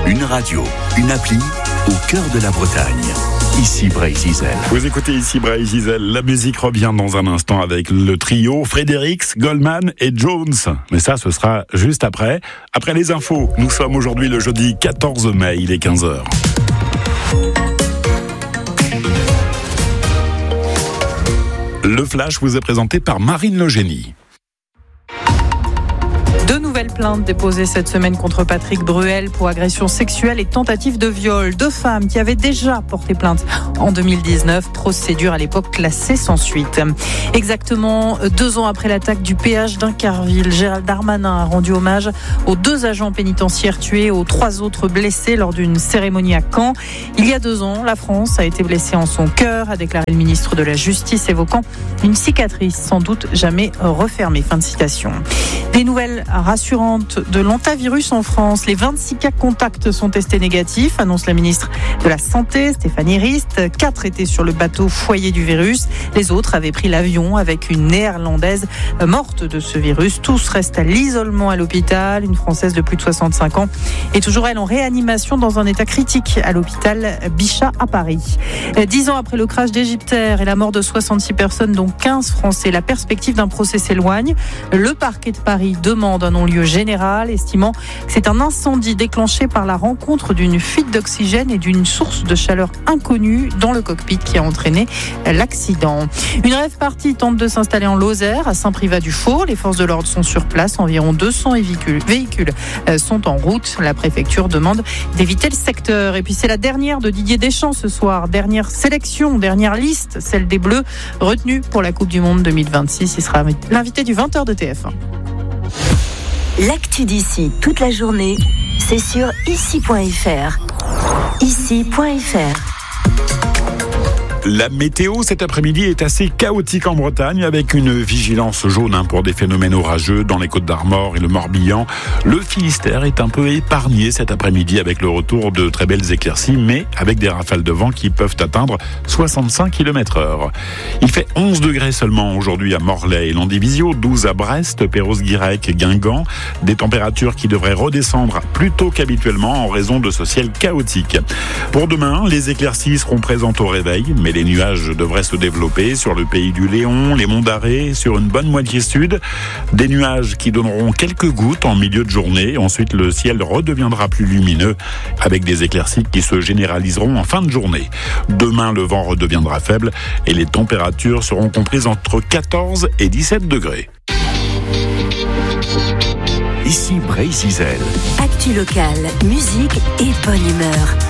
Une radio, une appli au cœur de la Bretagne. Ici Bray-Zizel. Vous écoutez ici Bray-Zizel. La musique revient dans un instant avec le trio Fredericks, Goldman et Jones. Mais ça, ce sera juste après. Après les infos, nous sommes aujourd'hui le jeudi 14 mai, il est 15h. Le Flash vous est présenté par Marine Legénie. Deux nouvelles plaintes déposées cette semaine contre Patrick Bruel pour agression sexuelle et tentative de viol. Deux femmes qui avaient déjà porté plainte en 2019. Procédure à l'époque classée sans suite. Exactement 2 ans après l'attaque du péage d'Incarville, Gérald Darmanin a rendu hommage aux 2 agents pénitentiaires tués et aux 3 autres blessés lors d'une cérémonie à Caen. Il y a 2 ans, la France a été blessée en son cœur, a déclaré le ministre de la Justice, évoquant une cicatrice sans doute jamais refermée. Fin de citation. Des nouvelles rassurantes de l'hantavirus en France. Les 26 cas contacts sont testés négatifs, annonce la ministre de la Santé, Stéphanie Rist. 4 étaient sur le bateau foyer du virus. Les autres avaient pris l'avion avec une néerlandaise morte de ce virus. Tous restent à l'isolement à l'hôpital. Une Française de plus de 65 ans est toujours, elle, en réanimation dans un état critique à l'hôpital Bichat à Paris. 10 ans après le crash d'Égyptaire et la mort de 66 personnes, dont 15 Français, la perspective d'un procès s'éloigne. Le parquet de Paris demande un non-lieu général, estimant que c'est un incendie déclenché par la rencontre d'une fuite d'oxygène et d'une source de chaleur inconnue dans le cockpit qui a entraîné l'accident. Une rave party tente de s'installer en Lozère, à Saint-Privat-du-Faux. Les forces de l'ordre sont sur place. Environ 200 véhicules sont en route. La préfecture demande d'éviter le secteur. Et puis c'est la dernière de Didier Deschamps ce soir. Dernière sélection, dernière liste, celle des Bleus, retenue pour la Coupe du Monde 2026. Il sera l'invité du 20h de TF1. L'actu d'ici toute la journée, c'est sur ici.fr. Ici.fr. La météo cet après-midi est assez chaotique en Bretagne, avec une vigilance jaune pour des phénomènes orageux dans les Côtes-d'Armor et le Morbihan. Le Finistère est un peu épargné cet après-midi avec le retour de très belles éclaircies, mais avec des rafales de vent qui peuvent atteindre 65 km/h. Il fait 11 degrés seulement aujourd'hui à Morlaix et Landivisiau, 12 à Brest, Perros-Guirec, Guingamp. Des températures qui devraient redescendre plus tôt qu'habituellement en raison de ce ciel chaotique. Pour demain, les éclaircies seront présentes au réveil, mais les nuages devraient se développer sur le pays du Léon, les monts d'Arrée, sur une bonne moitié sud. Des nuages qui donneront quelques gouttes en milieu de journée. Ensuite, le ciel redeviendra plus lumineux avec des éclaircies qui se généraliseront en fin de journée. Demain, le vent redeviendra faible et les températures seront comprises entre 14 et 17 degrés. Ici Bray-Zizel. Actu locale, musique et bonne humeur.